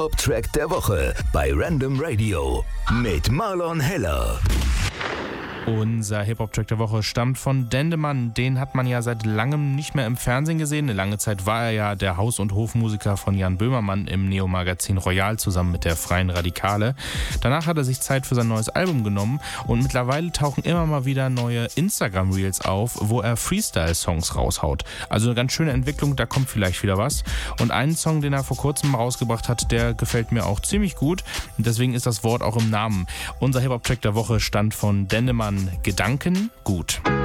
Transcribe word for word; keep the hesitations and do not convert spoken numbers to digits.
Hip-Hop-Track der Woche bei Random Radio mit Marlon Heller. Unser Hip-Hop-Track der Woche stammt von Dendemann. Den hat man ja seit langem nicht mehr im Fernsehen gesehen. Eine lange Zeit war er ja der Haus- und Hofmusiker von Jan Böhmermann im Neo-Magazin Royal zusammen mit der Freien Radikale. Danach hat er sich Zeit für sein neues Album genommen und mittlerweile tauchen immer mal wieder neue Instagram-Reels auf, wo er Freestyle-Songs raushaut. Also eine ganz schöne Entwicklung, da kommt vielleicht wieder was. Und einen Song, den er vor kurzem rausgebracht hat, der gefällt mir auch ziemlich gut. Und deswegen ist das Wort auch im Namen. Unser Hip-Hop-Track der Woche stand von Dendemann. Gedanken gut.